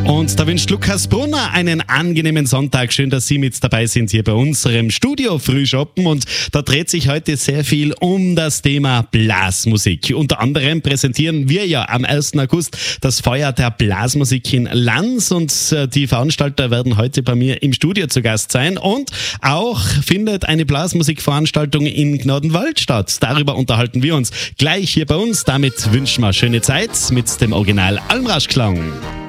Und da wünscht Lukas Brunner einen angenehmen Sonntag. Schön, dass Sie mit dabei sind hier bei unserem Studio Frühschoppen. Und da dreht sich heute sehr viel um das Thema Blasmusik. Unter anderem präsentieren wir ja am 1. August das Feuer der Blasmusik in Lanz. Und die Veranstalter werden heute bei mir im Studio zu Gast sein. Und auch findet eine Blasmusikveranstaltung in Gnadenwald statt. Darüber unterhalten wir uns gleich hier bei uns. Damit wünschen wir schöne Zeit mit dem Original Almraschklang.